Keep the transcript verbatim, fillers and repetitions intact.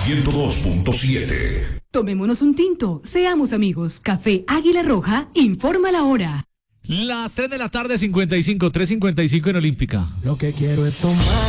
ciento dos punto siete. Tomémonos un tinto, seamos amigos. Café Águila Roja, informa la hora. Las tres de la tarde, cincuenta y cinco, tres cincuenta y cinco en Olímpica. Lo que quiero es tomar.